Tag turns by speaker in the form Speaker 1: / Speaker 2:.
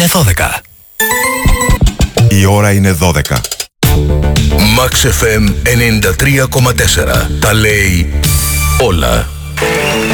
Speaker 1: είναι 12.
Speaker 2: Η ώρα είναι 12.
Speaker 1: Max FM 93,4. Τα λέει όλα.